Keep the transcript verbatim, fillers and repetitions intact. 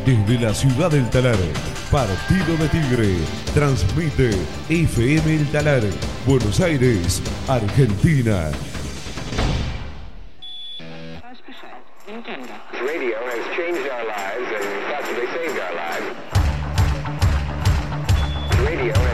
Desde la ciudad del Talar, Partido de Tigre, transmite F M El Talar, Buenos Aires, Argentina. Radio has changed our lives and possibly saved our lives. Radio